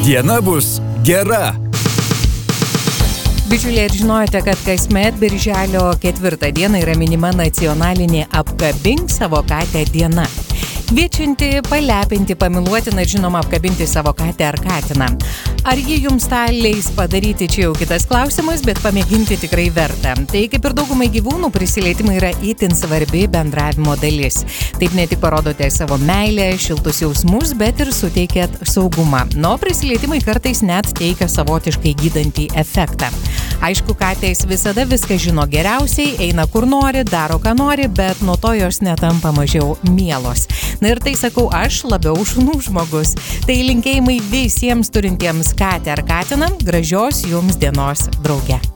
Diena bus gera. Bičiuliai, ar žinojote, kad kasmet birželio 4 dieną yra minima nacionalinė apkabink savo katę diena? Kviečianti, palepinti, pamiluoti ir žinoma apkabinti savo katę ar katiną. Ar ji jums tą leis padaryti, čia jau kitas klausimas, bet pamėginti tikrai verta. Tai kaip ir daugumai gyvūnų, prisilietimai yra itin svarbi bendravimo dalis. Taip ne tik parodote savo meilę, šiltus jausmus, bet ir suteikėt saugumą. No, prisilietimai kartais net teikia savotiškai gydantį efektą. Aišku, katės visada viską žino geriausiai, eina kur nori, daro ką nori, bet nuo to jos netampa mažiau mielos. Na ir tai sakau aš, labiau šunų žmogus. Tai linkėjimai visiems turintiems katę ar katiną, gražios jums dienos drauge.